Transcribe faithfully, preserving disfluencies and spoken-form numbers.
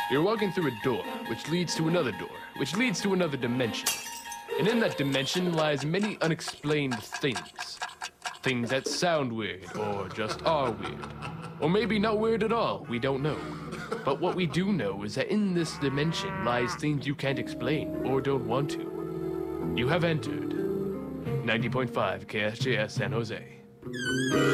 You're walking through a door, which leads to another door, which leads to another dimension. And in that dimension lies many unexplained things. Things that sound weird, or just are weird. Or maybe not weird at all, we don't know. But what we do know is that in this dimension lies things you can't explain, or don't want to. You have entered ninety point five K S J S San Jose.